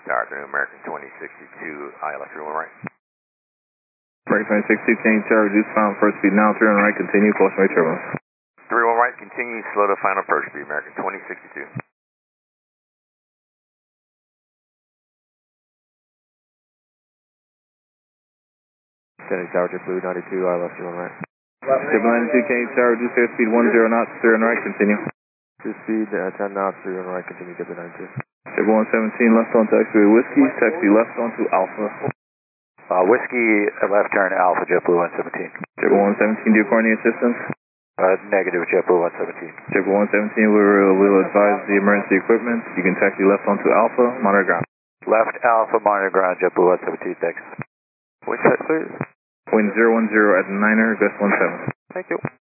Tower 3 American 2062, ILS 31 right. American 2062, change tower, reduce final first speed now, 3 on right, continue, caution right turbulence. 31 right, continue, slow to final approach speed, American 2062. Standing Tower, JetBlue 92, ILS 31 right. JetBlue 92, change tower, reduce airspeed 10 knots, 3 on right, continue. Cruise speed 10 knots, 3 on right, continue, JetBlue 92. JetBlue 117, left on taxiway Whiskey, taxi left onto Alpha. Whiskey, left turn Alpha, JetBlue 117. JetBlue 117, do you require any assistance? Negative, JetBlue 117. JetBlue 117, we'll advise the emergency equipment. You can taxi left onto Alpha, monitor ground. Left Alpha, monitor ground, JetBlue 117, thanks. Wind set, please. Wind 010 at 9er, gust 17. Thank you.